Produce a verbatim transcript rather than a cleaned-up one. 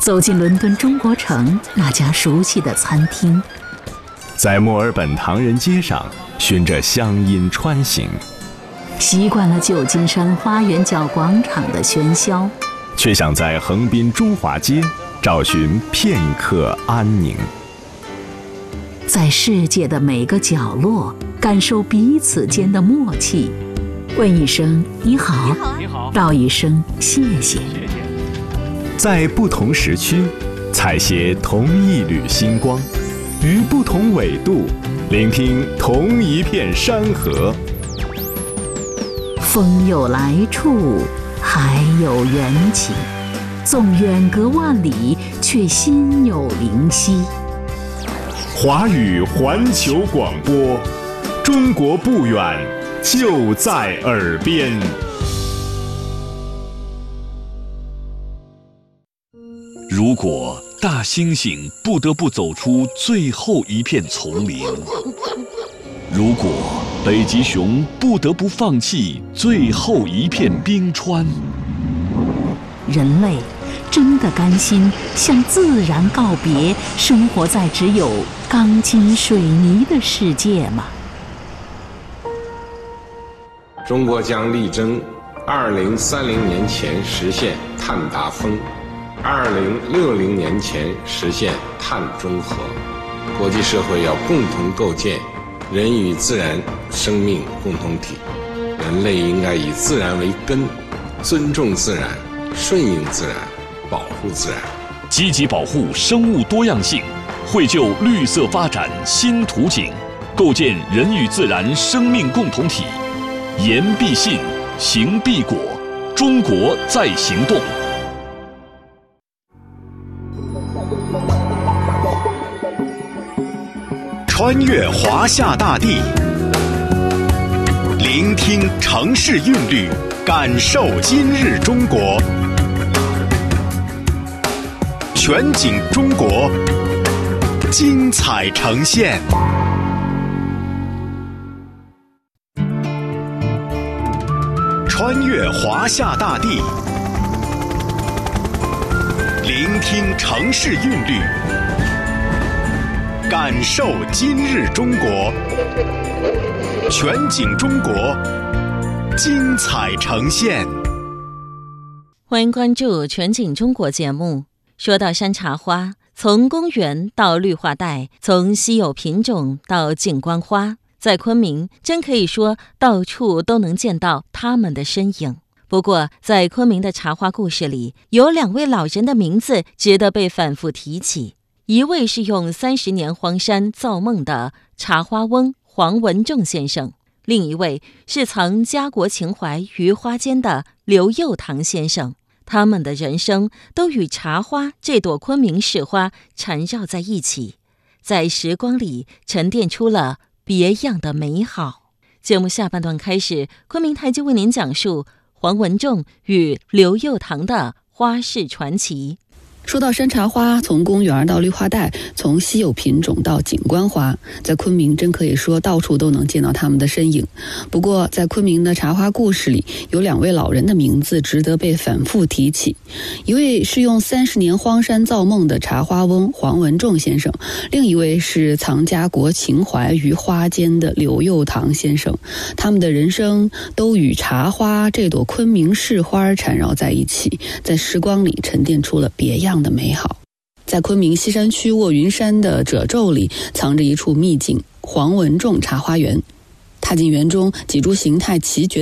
走进伦敦中国城那家熟悉的餐厅， 在墨尔本唐人街上循着乡音穿行， 习惯了旧金山花园角广场的喧嚣， 却想在横滨中华街找寻片刻安宁。 在世界的每个角落感受彼此间的默契，问一声你好， 你好， 道一声谢谢。 在不同时区采撷同一缕星光，于不同纬度聆听同一片山河。 风有来处，海有缘起，纵远隔万里，却心有灵犀。 华语环球广播，中国不远，就在耳边。 如果大猩猩不得不走出最后一片丛林，如果北极熊不得不放弃最后一片冰川， 人类真的甘心向自然告别，生活在只有钢筋水泥的世界吗？ 中国将力争二零三零年前实现碳达峰，二零六零年前实现碳中和。国际社会要共同构建人与自然生命共同体，人类应该以自然为根，尊重自然，顺应自然，保护自然， 积极保护生物多样性，绘就绿色发展新图景，构建人与自然生命共同体。言必信，行必果，中国在行动。 穿越华夏大地，聆听城市韵律，感受今日中国。全景中国，精彩呈现。穿越华夏大地，聆听城市韵律，感受今日中国。全景中国，精彩呈现。 欢迎关注全景中国节目。说到山茶花，从公园到绿化带，从稀有品种到景观花，在昆明真可以说到处都能见到它们的身影。不过在昆明的茶花故事里，有两位老人的名字值得被反复提起。一位是用三十年荒山造梦的茶花翁黄文仲先生，另一位是藏家国情怀于花间的刘佑堂先生。他们的人生都与茶花这朵昆明市花缠绕在一起，在时光里沉淀出了别样的美好。节目下半段开始，昆明台就为您讲述黄文仲与刘佑堂的花市传奇。 说到山茶花，从公园到绿化带，从稀有品种到景观花，在昆明真可以说到处都能见到它们的身影。不过在昆明的茶花故事里，有两位老人的名字值得被反复提起。一位是用三十年荒山造梦的茶花翁黄文仲先生，另一位是藏家国情怀于花间的刘佑堂先生。他们的人生都与茶花这朵昆明市花缠绕在一起，在时光里沉淀出了别样的美好。在昆明西山区卧云山的褶皱里藏着一处秘境——黄文仲茶花园。踏进园中，几株形态奇绝